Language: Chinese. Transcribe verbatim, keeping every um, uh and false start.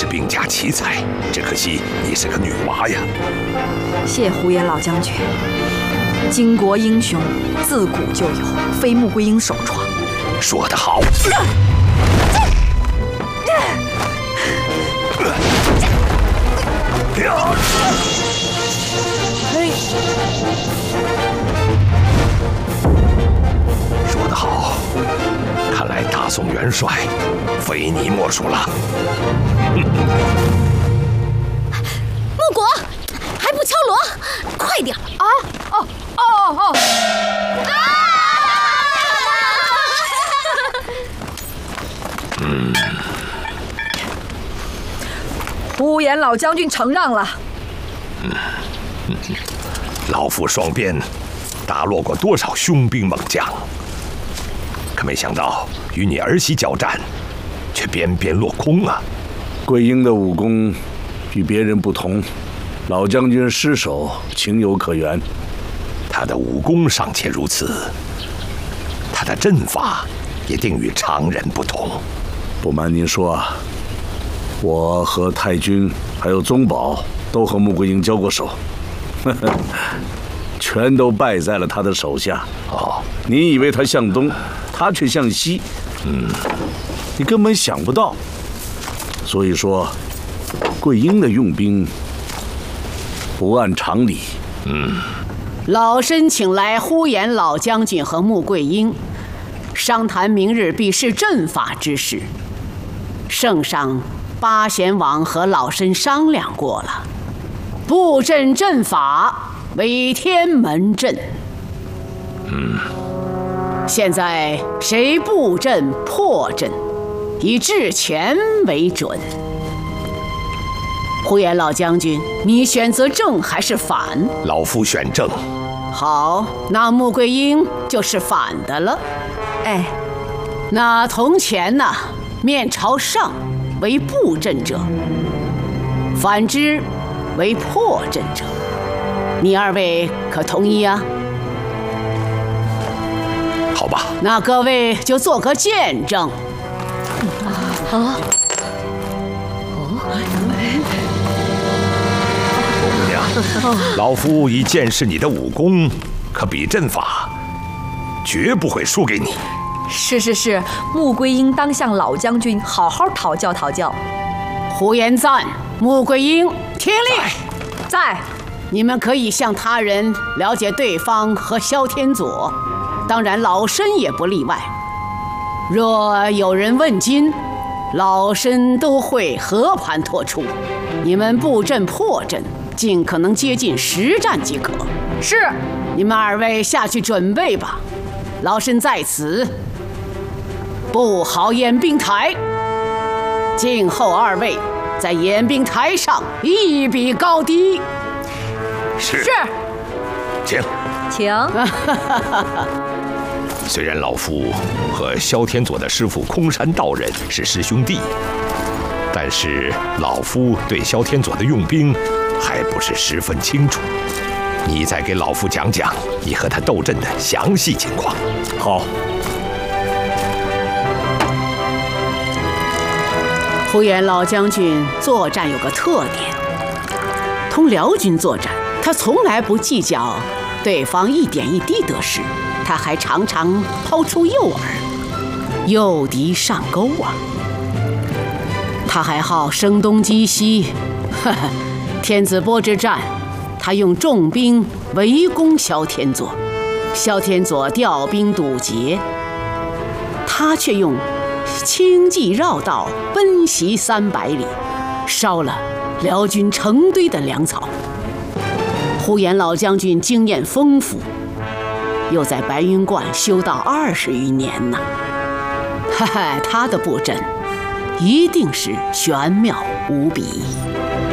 是兵家奇才，只可惜你是个女娃呀。 谢胡延老将军。巾帼英雄自古就有，非穆桂英首创。 说得好。说得好，看来大宋元帅非你莫属了。 穆国，还不敲锣，快点啊！哦哦哦！啊！ 嗯， 呼延老将军承让了。 嗯嗯，老夫双边打落过多少凶兵猛将，可没想到与你儿媳交战，却边边落空啊！ 桂英的武功与别人不同，老将军失手情有可原。 他的武功尚且如此，他的阵法也定与常人不同。 不瞒您说啊，我和太君还有宗保都和穆桂英交过手，呵呵，全都败在了他的手下。 哦， 你以为他向东，他却向西， 嗯， 你根本想不到。所以说，桂英的用兵不按常理。 嗯， 老身请来呼延老将军和穆桂英，商谈明日比试阵法之事。圣上八贤王和老身商量过了，布阵阵法为天门阵。 嗯， 现在谁布阵破阵，以至前为准。呼延老将军，你选择正还是反？ 老夫选正。 好，那穆桂英就是反的了。 哎， 那铜钱呢？面朝上为布阵者，反之为破阵者。你二位可同意啊？ 好吧。 那各位就做个见证。 啊！ 姑娘，老夫已见识你的武功，可比阵法，绝不会输给你。 是是是，穆桂英当向老将军好好讨教讨教。 胡延赞、穆桂英听令， 在。 你们可以向他人了解对方和萧天佐，当然老身也不例外。若有人问津，老身都会和盘托出。你们布阵破阵，尽可能接近实战即可。 是， 你们二位下去准备吧。老身在此。布好演兵台，静候二位在演兵台上一比高低。 是。 是。 请。 请。 虽然老夫和萧天佐的师傅空山道人是师兄弟，但是老夫对萧天佐的用兵还不是十分清楚。你再给老夫讲讲你和他斗阵的详细情况。 好。 呼延老将军作战有个特点，同辽军作战，他从来不计较对方一点一滴得失，他还常常抛出诱饵，诱敌上钩啊。他还好声东击西，呵呵，天子波之战，他用重兵围攻萧天佐，萧天佐调兵堵截，他却用轻骑绕道奔袭三百里，烧了辽军成堆的粮草。呼延老将军经验丰富，又在白云观修道二十余年呢，哈哈，他的布阵一定是玄妙无比。